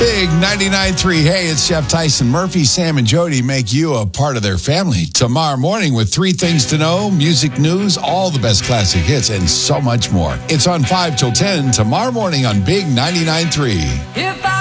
Big 99.3. Hey, it's Jeff Tyson. Murphy, Sam, and Jody make you a part of their family. Tomorrow morning with 3 things to know, music news, all the best classic hits, and so much more. It's on 5 till 10 tomorrow morning on Big 99.3.